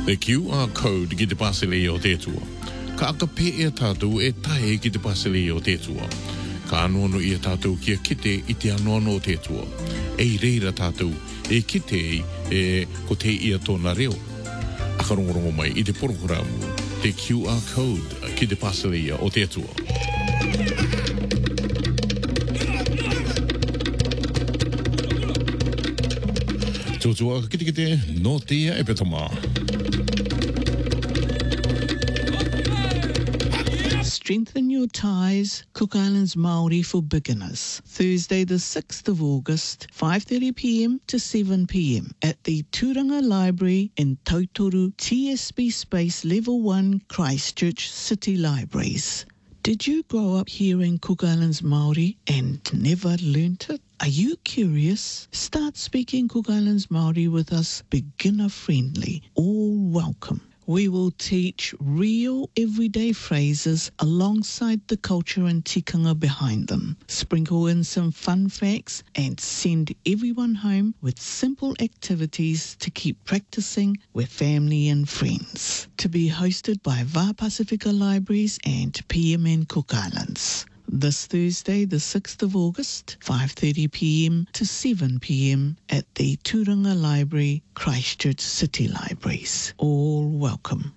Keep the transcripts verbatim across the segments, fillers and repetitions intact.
Le Q R code ki te pasele o te tua. Ka aka pe e tātou e tae ki te pasele o te tua. Ka anono i a tātou kia kite i te anono o te tua. E reira tātou e kite e ko te ia tōna reo. Aka rongorongo mai i te porokoramu. Te Q R code ki te pasele o te tua. Tōtua ka kite kite no tia e petoma. Strengthen your ties, Cook Islands Māori for beginners. Thursday the sixth of August, five thirty p m to seven p m at the Turanga Library in Tautoru T S B Space Level one Christchurch City Libraries. Did you grow up hearing Cook Islands Māori and never learnt it? Are you curious? Start speaking Cook Islands Māori with us, beginner friendly, all welcome. We will teach real everyday phrases alongside the culture and tikanga behind them. Sprinkle in some fun facts and send everyone home with simple activities to keep practicing with family and friends. To be hosted by Va Pacifica Libraries and P M N Cook Islands. This Thursday, the sixth of August, five thirty p m to seven p m at the Turanga Library, Christchurch City Libraries. All welcome.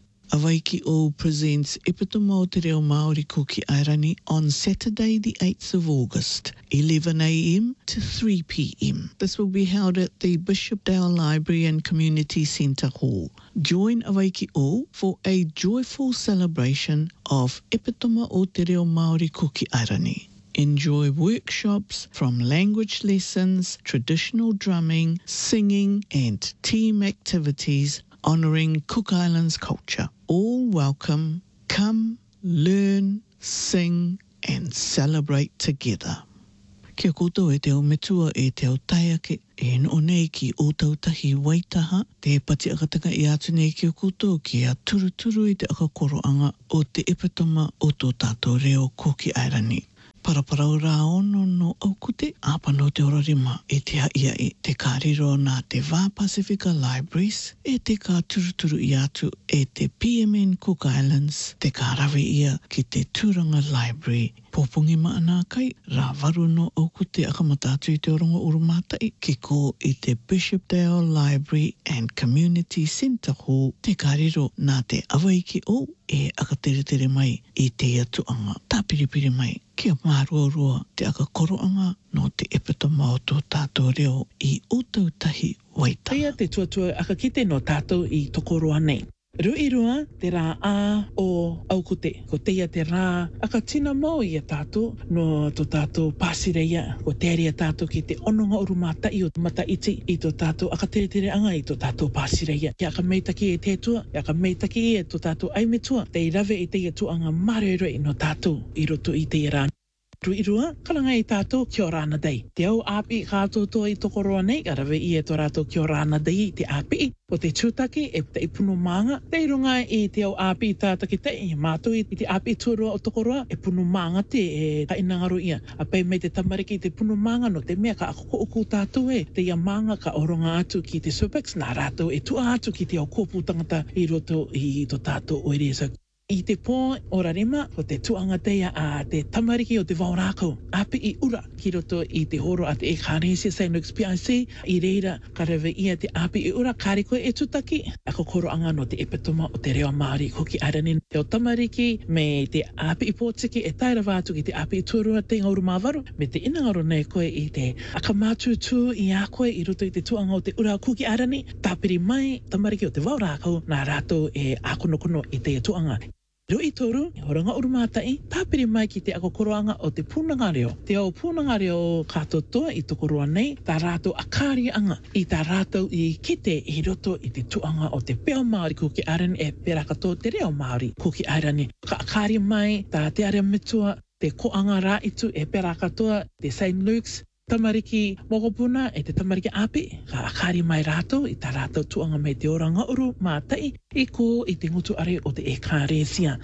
Avaiki O presents Epitoma o Te Reo Māori ko ki Airani on Saturday the eighth of August, eleven a m to three p m. This will be held at the Bishopdale Library and Community Centre Hall. Join Avaiki O for a joyful celebration of Epitoma o Te Reo Māori ko ki Airani. Enjoy workshops from language lessons, traditional drumming, singing and team activities honouring Cook Islands culture. All welcome. Come, learn, sing and celebrate together. Kia koutou e te o metua e te o taiake e no nei ki o tautahi waitaha te pati akatanga i atu nei ki o koutou ki a turuturu i te akakoroanga o te epitoma o tō tātou reo ko ki Airani. Paraparau rā ono no aukute, āpano te orarima e te haia e te kāriro nā te Va Pacifica Libraries, e te kā turuturu i atu e te P M N Cook Islands, te kārawe ia ki te Turanga Library. Pōpungi maana kai, rā varu no aukute akamatatu i te orongo urumātai, ki ko i te Bishopdale Library and Community Centre Hall, te kāriro nā te awaiki o e akatere mai i te atuanga. Tā piripiri mai, kia mārua te akakoroanga no te epitoma o tō tātou reo i o tautahi waitaha. Ia te tuatua akakite no tātou i tokoroa nei. Rui rua te rā a o aukute, ko teia te rā akatina mau i a tātou no tō tātou pāsireia, ko te aria tātou ki te ononga urumātai o mata iti i tō tātou akatere anga i tō tātou pāsireia. Kia ka meitaki e tētua, kia ka meitaki e tō tātou aimetua, te i rave i teia tuanga mareroi no tātou i roto i teia rā. Rui rua, kalanga i tātou kia rāna dei. Te au āpi kātou toa i tokoroa nei, arawe i e tō rātou kia rāna dei i te āpi. O te tūtaki e te ipunu maanga, te runga i te au āpi i tātaki te i mātou i te āpi tuarua o tokoroa, e punu maanga te e ka inangaru ia. A pei mei te tamariki i te punu maanga no te mea ka akoko uku tātou e, te ia maanga ka oronga atu ki te Supex, nā rātou e tua atu ki te au kōpū tangata i roto i tō tātou o eresa. I te pō o rarima, o te tuanga teia a te tamariki o te waurākau. Api i ura ki roto i te horo a te e Kāresia Saint Luke's P I C. I reira ka rewe ia te api i ura, kāri koe e tutaki. Ako koroanga no te epitoma o te reo Māori ko ki Airani. Te o tamariki me te api i pōtiki e taira wātu ki te api i tuarua te ngauru māwaru. Me te inangaro nei koe i te akamātūtū i a koe i roto i te tuanga o te ura ko ki Airani. Tāpiri mai tamariki o te waurākau, nā rātou e ākonokono i te tuanga. Rui toru, horanga urumātai, tāpiri mai ki te akokoroanga o te pūnanga reo. Te au pūnanga reo kātotoa i tokoroa nei, tā rātou akari anga i tā rātou i kite i roto i te tuanga o te peo Māori ko ki Airani e perakato te reo Māori ko ki Airani. Ka akari mai tā te area mitua, te koanga rā itu e perakatoa te Saint Luke's. Tamariki mokopuna e te tamariki api, ka akari mai rātou i tā rātou tuanga mai te oranga uru mātai i ko i te ngutu are o te e Kāresia.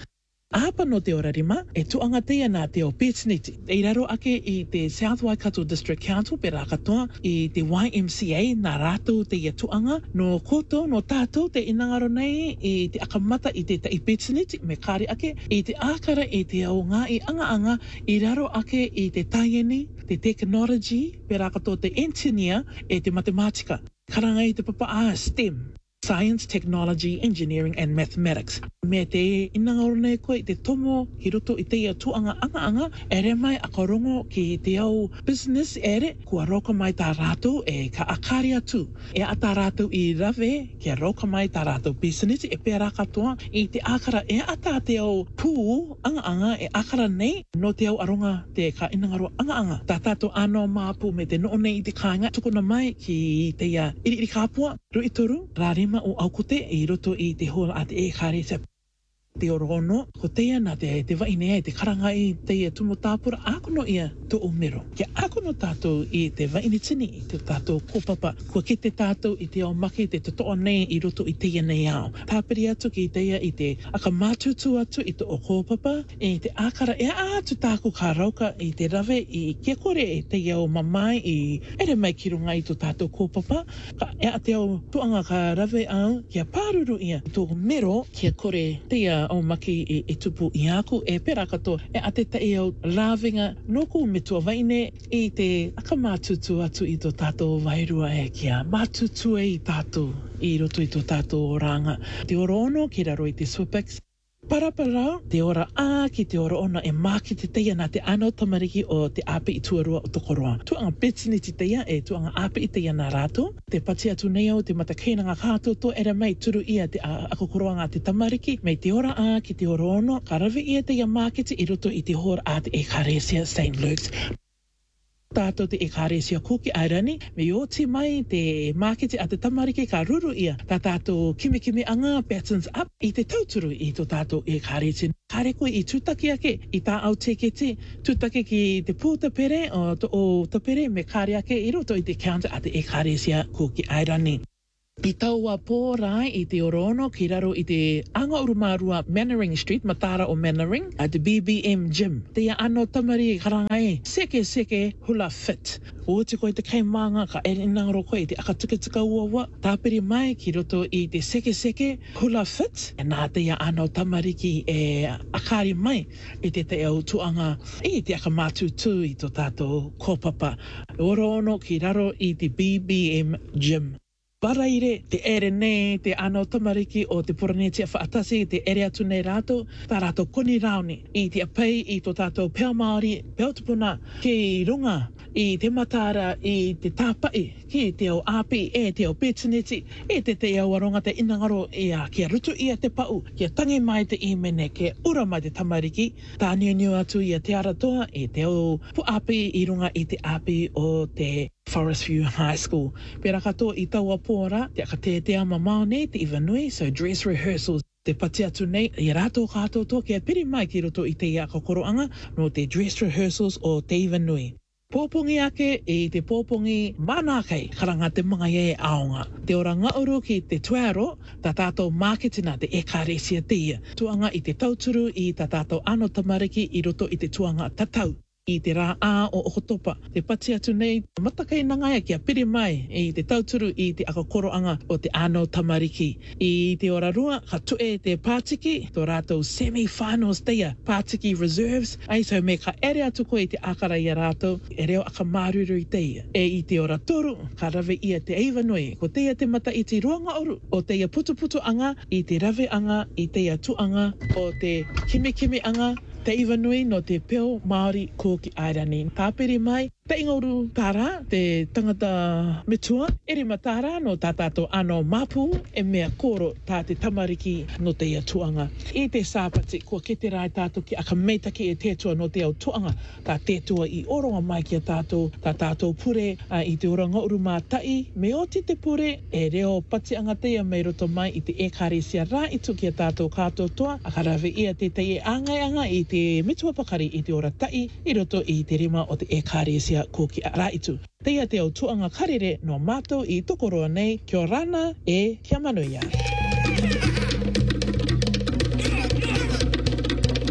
Apa no te ora rima, e tuanga teia nā te o Pētiniti. E raro ake i te South Waikato District Council, pe rā katoa, i te Y M C A, nā rātou te ia tuanga, no koto, no tātou, te inangaro nei, i te akamata i te tai Pētiniti, me kāre ake, i te ākara i te au ngā i anga anga, i raro ake i te taieni, te technology, pe rā katoa te engineer, e te matematika. Karanga i te papa a STEM. Science, Technology, Engineering and Mathematics. Me te inangaro nei koe i te tomo ki roto i te ia tuanga anga anga, ere mai a korongo ki te au business ere, kua roka mai tā rātou e ka akari atu. E a tā rātou i rave, kia roka mai tā rātou business, e pērā katoa i te akara, e a tā te au pū anga anga, e akara nei, no te au aronga te ka inangaro anga anga. Tā tātou ano māpū me te noo nei i te kāinga, tukuna mai ki te ia iri iri kāpua, rui toru, rārima o aukute i roto i te hoa a te e kāre se te orono, ko teia nā te, te wainea i te karanga i teia tumo tāpura, ākono ia to o mero. Kia ākono tātou i te wainitini i te tātou kōpapa, kua ki te tātou i te au maki, te totoa nei i roto i teia nei au. Tāpiri atu ki teia i te akamātutu atu i te o kōpapa, i te ākara e ātu tāku kā rauka i te rave i kia kore i teia o mamai i ere mai ki runga i to tātou kōpapa, ka e a te au tuanga ka rave au, kia pāruru ia i tō mero, kia kore teia o maki i, i tupu i aku e pera katoa e a te tai au rāwinga noku me tua waine i te akamātutu atu i tō tātou wairua e kia mātutu e i tātou i roto i tō tātou oranga. Te oro ono ki raro i te Swipex. Parapara, te ora a ki te ora ona e māki te teia nā te ano tamariki o te ape i tuarua o tokoroa. Tuanga Pētiniti teia e tuanga ape i teia nā rātou. Te pati atu nei au te matakainanga kātou to era mai turu ia te akokoroa ngā te tamariki. Mei te ora a ki te ora ono, ka rawe ia teia mākiti i roto i te hora a te Ekaresia Saint Luke's. Tātou te Ekaresia Kuki Airani, me oti mai te mākete a te tamariki ka ruru ia, tā tātou kimi kimi anga patterns up i te tauturu i tō tātou Ekaresia. Kare koe i tūtaki ake i tā au teketi, tūtaki ki te pūta pere o, o tapere me kare ake i roto i te counter a te Ekaresia Kuki Airani. I taua pōrai i te orono ki raro i te anga urumārua Mannering Street, Matara o Mannering, a te B B M Gym. Te ano tamari karangai, seke seke hula fit. O te koe te keimanga ka e inangaro koe i te akatukituka uawa, tāpiri mai ki roto i te seke seke hula fit. E nā te ano tamariki e akari mai i te te au tuanga i te akamātutu i tō tātou kōpapa. Orono ki raro i te B B M Gym. Paraire, te ere nei, te ano tamariki o te Poranetia whaatasi, te ere atu nei rātou, tā rātou koni rauni, i te apei i tō tātou peo Māori, peo tupuna, ki runga, i te matara, i te tāpai, ki te au api, e te au Pētiniti, e te te au aronga te inangaro, e a kia rutu ia te pau, kia tangi mai te imene, kia ura mai te tamariki, tā niu niu atu ia te aratoa, e te au pu api i runga i te api o te Forest View High School. Pera katoa i taua pōra, te akatetea mamao nei te iwanui, so dress rehearsals. Te pati atu nei, i rātou kātou tō kia piri mai ki roto i te ia kokoroanga, no te dress rehearsals o te iwanui. Pōpongi ake i te pōpongi mānākei karanga te mga e aonga. Te ora ngauru ki te tuaro, tā tātou māketina te Ekaresia teia. Tuanga i te tauturu i tā tātou ano tamariki i roto i te tuanga tatau. I te rā a o okotopa. Te pati atu nei, matakai nangaia kia piri mai i te tauturu i te akakoroanga o te ano tamariki. I te ora rua, ka tue te pātiki, tō rātou semi-finals teia, pātiki reserves, ai so me ka ere atu koe i te akara i a rātou, e reo aka māruru i teia. E i te ora toru, ka rave ia te eivanui, ko teia te mata i te ruanga oru, o teia putuputu anga, i te rave anga, i teia tuanga, o te kimi kimi anga, te iwanui no te peo Māori Kuki Airani. Tāpiri mai, te ingoru tāra, te tangata metua, ere matara no tā tātou ano mapu, e mea koro tā te tamariki no te ia tuanga. I te sāpati, kua kete rai tātou ki aka meitaki e tētua no te au tuanga, tā tētua i oronga mai ki a tātou, tā tātou pure, uh, i te oranga uru mā tai, me oti te pure, e reo pati anga teia mei roto mai i te Ekaresia rā i tu ki a tātou kātou toa, a karawe ia te teie angai anga i te mitua pakari i te ora tai, i roto i te rima o te Ekaresia Kuki Raitu. Teia te au tuanga karere no mātou i tokoroa nei, kia rana e kia manuia.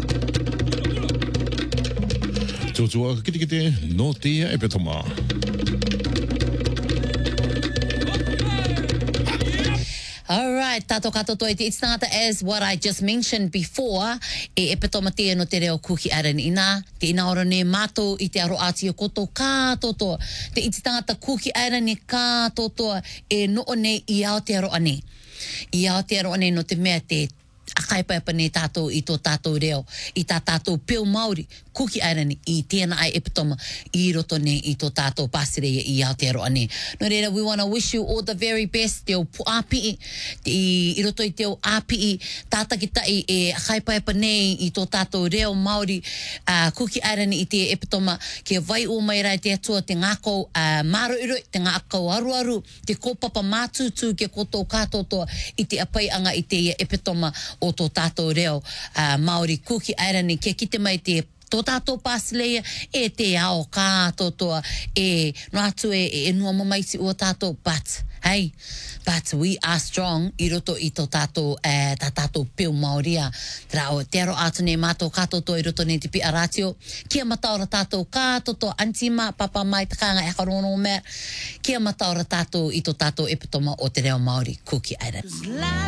Tōtua ka kite kite no tia e petoma. All right, tato katoto i te itangata as what I just mentioned before, e epetoma te no te reo kuki arani ina, te ina ora ne mato i te aro ati o koto kātoto, te itangata kuki arani kātoto e no ne i Aotearoa ane. I Aotearoa ane no te mea te akaipa ne tātou i tō tātou reo, i tā tātou peo Māori, kuki airani i tēnā ai epitoma i roto ne i tō tātou pāsereia i Aotearoa ne. No reira, we want to wish you all the very best, te o āpii, i, i roto i te o āpii, tātakitai e akaipa nei i tō tātou reo Māori, uh, kuki airani i te epitoma, ke vai o mai rai te atua, te ngākau uh, māruiru, te ngākau aruaru, te kōpapa mātūtū ke koto kātotoa i te apai anga i te epitoma o tō tātou reo uh, Māori kuki airani ke kite mai te tō tātou pāsileia e te ao kātotoa e no atu e, e nua mamaisi o tātou but hey but we are strong i roto i tō tātou uh, tā tātou peo Māoria tera o te aro atu ne mātou kātotoa i roto ne te pi aratio kia mataora tātou kātotoa antima papa mai takanga e karono mea kia mataora tātou i tō tātou epitoma o te reo Māori kuki airani.